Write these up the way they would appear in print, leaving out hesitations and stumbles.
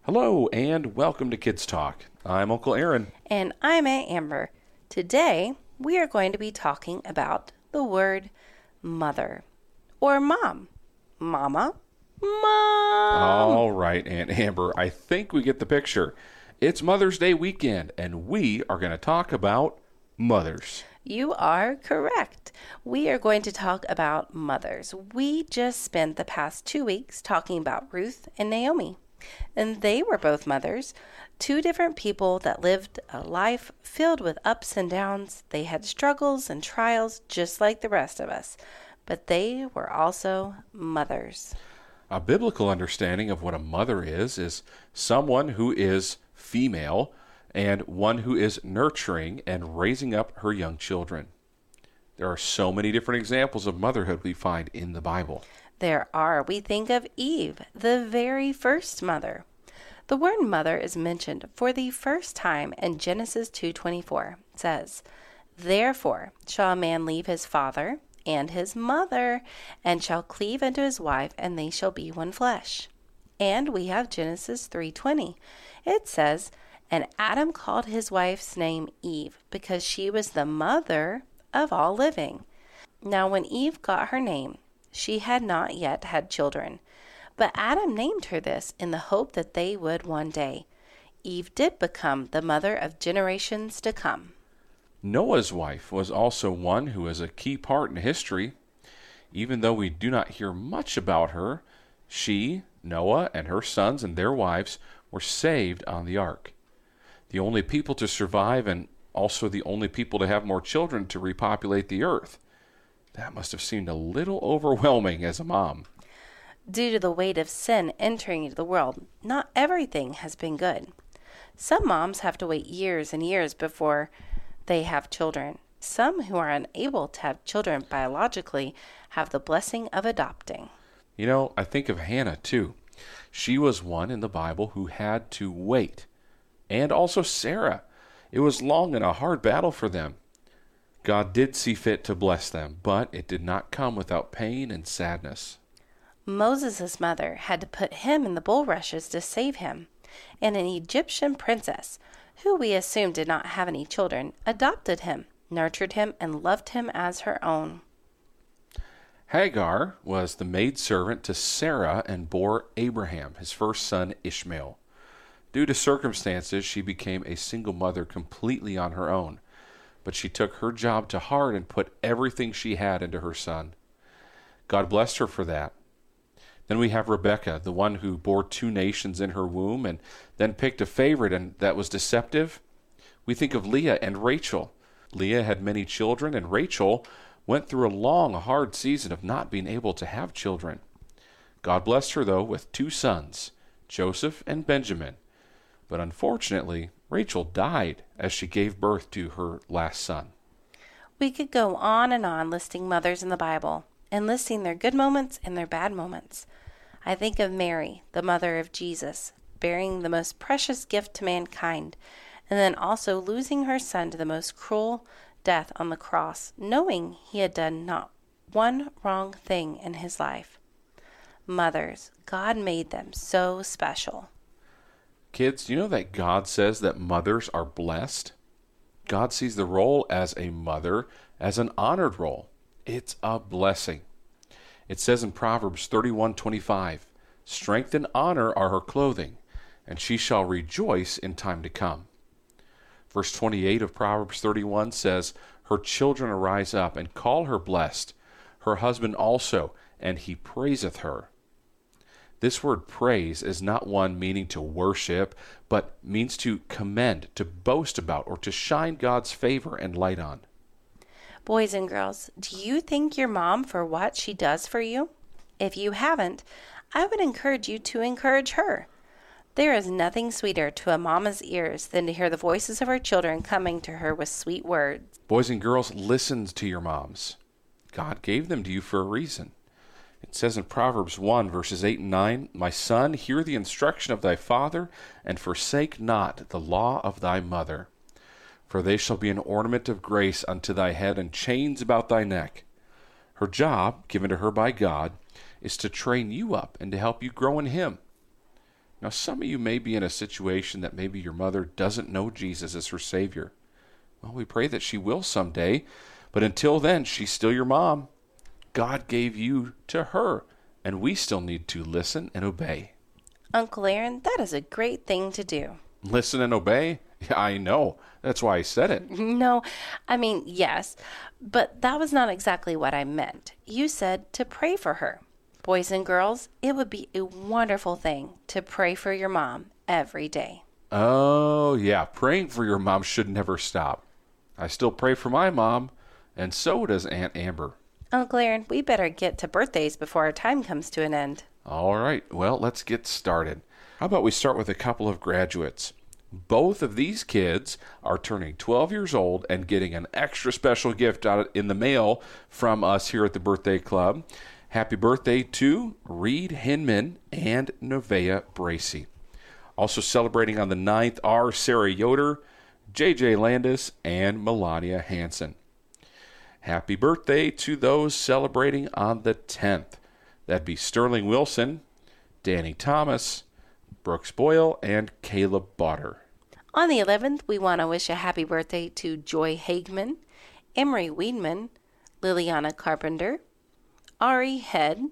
Hello and welcome to Kids Talk. I'm Uncle Aaron. And I'm Aunt Amber. Today, we are going to be talking about the word mother or mom. Mama, mom. All right, Aunt Amber, I think we get the picture. It's Mother's Day weekend, and we are going to talk about mothers. You are correct. We are going to talk about mothers. We just spent the past 2 weeks talking about Ruth and Naomi. And they were both mothers, two different people that lived a life filled with ups and downs. They had struggles and trials just like the rest of us, but they were also mothers. A biblical understanding of what a mother is someone who is female and one who is nurturing and raising up her young children. There are so many different examples of motherhood we find in the Bible. There are. We think of Eve, the very first mother. The word mother is mentioned for the first time in Genesis 2:24. It says, "Therefore shall a man leave his father and his mother, and shall cleave unto his wife, and they shall be one flesh." And we have Genesis 3:20. It says, "And Adam called his wife's name Eve, because she was the mother of all living." Now when Eve got her name, she had not yet had children, but Adam named her this in the hope that they would one day. Eve did become the mother of generations to come. Noah's wife was also one who is a key part in history. Even though we do not hear much about her, she, Noah, and her sons and their wives were saved on the ark. The only people to survive and also the only people to have more children to repopulate the earth. That must have seemed a little overwhelming as a mom. Due to the weight of sin entering into the world, not everything has been good. Some moms have to wait years and years before they have children. Some who are unable to have children biologically have the blessing of adopting. You know, I think of Hannah too. She was one in the Bible who had to wait. And also Sarah. It was long and a hard battle for them. God did see fit to bless them, but it did not come without pain and sadness. Moses' mother had to put him in the bulrushes to save him, and an Egyptian princess, who we assume did not have any children, adopted him, nurtured him, and loved him as her own. Hagar was the maidservant to Sarah and bore Abraham, his first son Ishmael. Due to circumstances, she became a single mother completely on her own. But she took her job to heart and put everything she had into her son. God blessed her for that. Then we have Rebekah, the one who bore 2 nations in her womb and then picked a favorite and that was deceptive. We think of Leah and Rachel. Leah had many children and Rachel went through a long, hard season of not being able to have children. God blessed her, though, with 2 sons, Joseph and Benjamin. But unfortunately, Rachel died as she gave birth to her last son. We could go on and on listing mothers in the Bible and listing their good moments and their bad moments. I think of Mary, the mother of Jesus, bearing the most precious gift to mankind, and then also losing her son to the most cruel death on the cross, knowing he had done not one wrong thing in his life. Mothers, God made them so special. Kids, do you know that God says that mothers are blessed? God sees the role as a mother as an honored role. It's a blessing. It says in Proverbs 31:25, "Strength and honor are her clothing, and she shall rejoice in time to come." Verse 28 of Proverbs 31 says, "Her children arise up and call her blessed, her husband also, and he praiseth her." This word praise is not one meaning to worship, but means to commend, to boast about, or to shine God's favor and light on. Boys and girls, do you thank your mom for what she does for you? If you haven't, I would encourage you to encourage her. There is nothing sweeter to a mama's ears than to hear the voices of her children coming to her with sweet words. Boys and girls, listen to your moms. God gave them to you for a reason. It says in Proverbs 1, verses 8 and 9, "My son, hear the instruction of thy father, and forsake not the law of thy mother. For they shall be an ornament of grace unto thy head, and chains about thy neck." Her job, given to her by God, is to train you up and to help you grow in Him. Now, some of you may be in a situation that maybe your mother doesn't know Jesus as her Savior. Well, we pray that she will someday, but until then, she's still your mom. God gave you to her, and we still need to listen and obey. Uncle Aaron, that is a great thing to do. Listen and obey? Yeah, I know. That's why I said it. No, I mean, yes, but that was not exactly what I meant. You said to pray for her. Boys and girls, it would be a wonderful thing to pray for your mom every day. Oh, yeah. Praying for your mom should never stop. I still pray for my mom, and so does Aunt Amber. Uncle Aaron, we better get to birthdays before our time comes to an end. All right. Well, let's get started. How about we start with a couple of graduates? Both of these kids are turning 12 years old and getting an extra special gift out in the mail from us here at the Birthday Club. Happy birthday to Reed Hinman and Nevaeh Bracey. Also celebrating on the 9th are Sarah Yoder, J.J. Landis, and Melania Hansen. Happy birthday to those celebrating on the 10th. That'd be Sterling Wilson, Danny Thomas, Brooks Boyle, and Caleb Botter. On the 11th, we want to wish a happy birthday to Joy Hagman, Emery Weedman, Liliana Carpenter, Ari Head,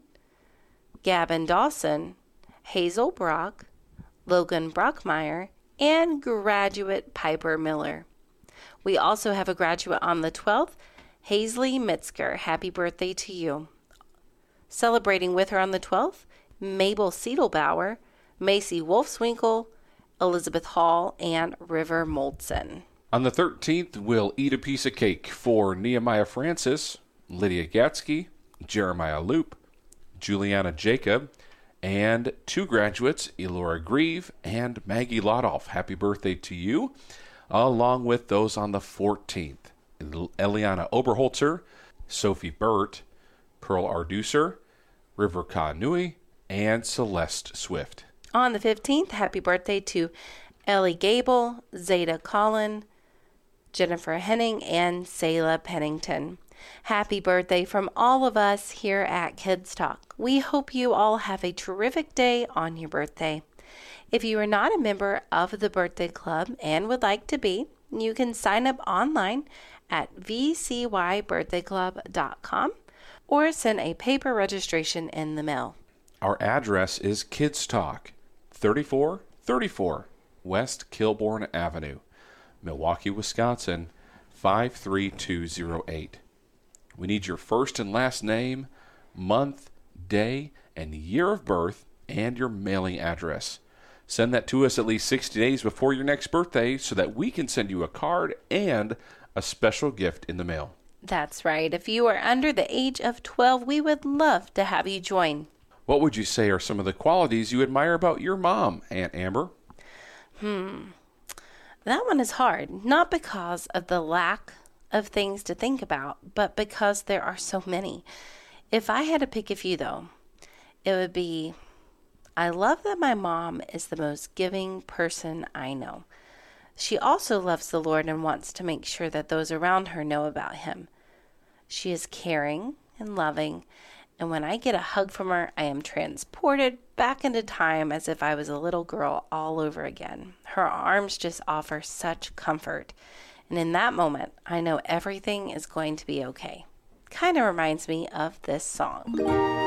Gavin Dawson, Hazel Brock, Logan Brockmeyer, and graduate Piper Miller. We also have a graduate on the 12th, Hazley Mitzker. Happy birthday to you. Celebrating with her on the 12th, Mabel Siedelbauer, Macy Wolfswinkle, Elizabeth Hall, and River Moldson. On the 13th, we'll eat a piece of cake for Nehemiah Francis, Lydia Gatsky, Jeremiah Loop, Juliana Jacob, and two graduates, Elora Grieve and Maggie Lotolf. Happy birthday to you, along with those on the 14th, Eliana Oberholzer, Sophie Burt, Pearl Arducer, River Ka-Nui, and Celeste Swift. On the 15th, happy birthday to Ellie Gable, Zeta Collin, Jennifer Henning, and Selah Pennington. Happy birthday from all of us here at Kids Talk. We hope you all have a terrific day on your birthday. If you are not a member of the Birthday Club and would like to be, you can sign up online at vcybirthdayclub.com or send a paper registration in the mail. Our address is Kids Talk, 3434 West Kilbourne Avenue, Milwaukee, Wisconsin, 53208. We need your first and last name, month, day, and year of birth, and your mailing address. Send that to us at least 60 days before your next birthday so that we can send you a card and a special gift in the mail. That's right. If you are under the age of 12, we would love to have you join. What would you say are some of the qualities you admire about your mom, Aunt Amber? That one is hard, not because of the lack of things to think about, but because there are so many. If I had to pick a few, though, it would be, I love that my mom is the most giving person I know. She also loves the Lord and wants to make sure that those around her know about Him. She is caring and loving, and when I get a hug from her, I am transported back into time as if I was a little girl all over again. Her arms just offer such comfort. And in that moment, I know everything is going to be okay. Kind of reminds me of this song.